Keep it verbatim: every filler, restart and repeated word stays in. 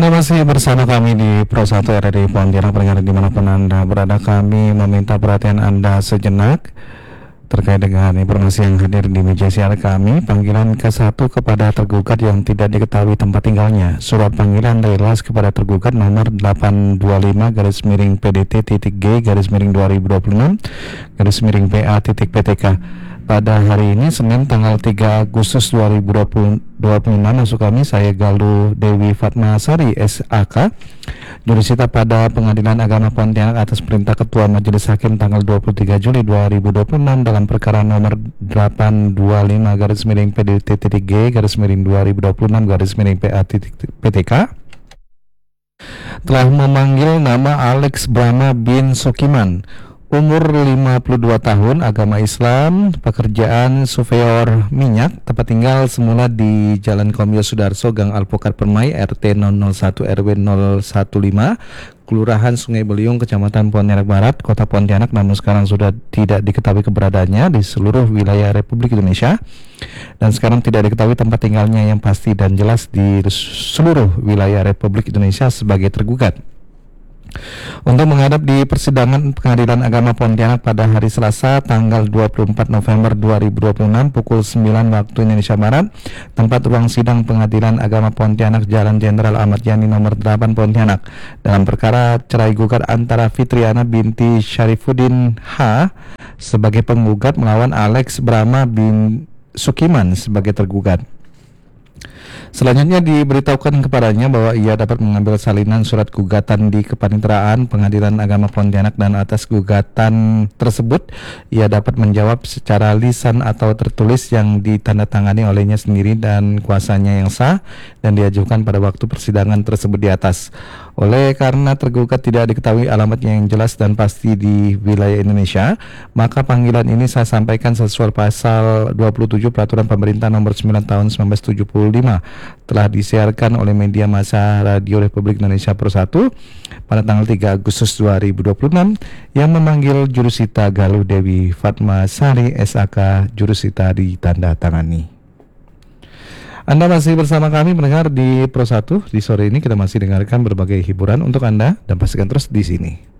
Anda masih bersama kami di Pro satu R R I Pontianak. Pendengar dimanapun Anda berada, kami meminta perhatian Anda sejenak terkait dengan informasi yang hadir di meja siar kami. Panggilan ke satu kepada tergugat yang tidak diketahui tempat tinggalnya. Surat panggilan dari Las kepada tergugat nomor delapan dua lima garis miring P D T titik G garis miring dua ribu dua puluh enam garis miring P A titik P T K pada hari ini Senin tanggal tiga Agustus dua ribu dua puluh enam. Masuk kami, saya Galuh Dewi Fatmasari S A K, jurusita pada Pengadilan Agama Pontianak atas perintah Ketua Majelis Hakim tanggal dua puluh tiga Juli dua ribu dua puluh enam dalam perkara nomor delapan dua lima garis miring P D T titik G garis miring dua ribu dua puluh enam garis miring P A titik P T K telah memanggil nama Alex Brahma bin Sukiman, umur lima puluh dua tahun, agama Islam, pekerjaan surveyor minyak, tempat tinggal semula di Jalan Komyo Sudarso, Gang Alpukat Permai, R T nol nol satu R W nol satu lima, Kelurahan Sungai Beliung, Kecamatan Pontianak Barat, Kota Pontianak, namun sekarang sudah tidak diketahui keberadaannya di seluruh wilayah Republik Indonesia, dan sekarang tidak diketahui tempat tinggalnya yang pasti dan jelas di seluruh wilayah Republik Indonesia sebagai tergugat. Untuk menghadap di persidangan Pengadilan Agama Pontianak pada hari Selasa tanggal dua puluh empat November dua ribu dua puluh enam pukul sembilan waktu Indonesia Barat, tempat ruang sidang Pengadilan Agama Pontianak, Jalan Jenderal Ahmad Yani nomor delapan Pontianak, dalam perkara cerai gugat antara Fitriana binti Syarifuddin H sebagai penggugat melawan Alex Brahma bin Sukiman sebagai tergugat. Selanjutnya diberitahukan kepadanya bahwa ia dapat mengambil salinan surat gugatan di Kepaniteraan Pengadilan Agama Pontianak, dan atas gugatan tersebut ia dapat menjawab secara lisan atau tertulis yang ditandatangani olehnya sendiri dan kuasanya yang sah dan diajukan pada waktu persidangan tersebut di atas. Oleh karena tergugat tidak diketahui alamatnya yang jelas dan pasti di wilayah Indonesia, maka panggilan ini saya sampaikan sesuai pasal dua puluh tujuh Peraturan Pemerintah nomor sembilan tahun seribu sembilan ratus tujuh puluh lima telah disiarkan oleh media massa Radio Republik Indonesia Pro satu pada tanggal tiga Agustus dua ribu dua puluh enam yang memanggil jurusita Galuh Dewi Fatmasari S A K, jurusita ditandatangani. Anda masih bersama kami mendengar di Pro satu. Di sore ini kita masih dengarkan berbagai hiburan untuk Anda dan pastikan terus di sini.